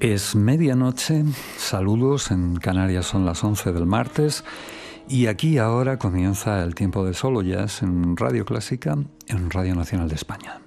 Es medianoche, saludos, en Canarias son las 11 del martes y aquí ahora comienza el tiempo de Solo Jazz en Radio Clásica, en Radio Nacional de España.